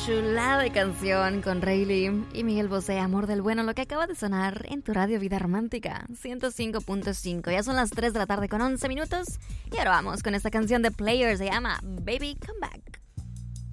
chulada de canción con Rayleigh y Miguel Bosé, Amor del Bueno, lo que acaba de sonar en tu radio Vida Romántica 105.5. Ya son las 3 de la tarde con 11 minutos y ahora vamos con esta canción de Players, se llama Baby Come Back.